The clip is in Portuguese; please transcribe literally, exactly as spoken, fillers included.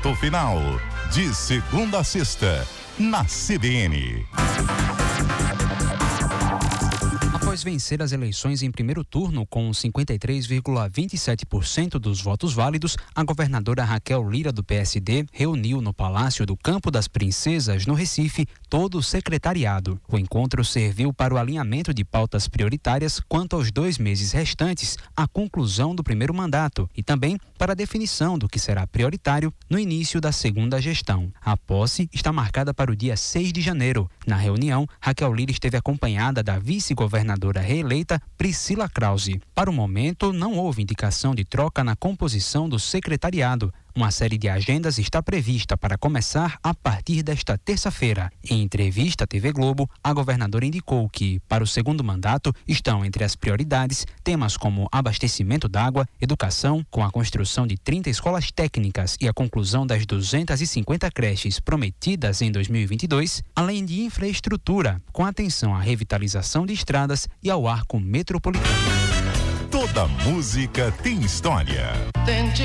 Ponto Final. De segunda a sexta, na C B N. Após vencer as eleições em primeiro turno com cinquenta e três vírgula vinte e sete por cento dos votos válidos, a governadora Raquel Lira, do P S D, reuniu no Palácio do Campo das Princesas, no Recife, todo o secretariado. O encontro serviu para o alinhamento de pautas prioritárias quanto aos dois meses restantes à conclusão do primeiro mandato e também para a definição do que será prioritário no início da segunda gestão. A posse está marcada para o dia seis de janeiro. Na reunião, Raquel Lira esteve acompanhada da vice-governadora reeleita Priscila Krause. Para o momento, não houve indicação de troca na composição do secretariado. Uma série de agendas está prevista para começar a partir desta terça-feira. Em entrevista à T V Globo, a governadora indicou que, para o segundo mandato, estão entre as prioridades temas como abastecimento d'água, educação, com a construção de trinta escolas técnicas e a conclusão das duzentas e cinquenta creches prometidas em dois mil e vinte e dois, além de infraestrutura, com atenção à revitalização de estradas e ao arco metropolitano. Toda música tem história.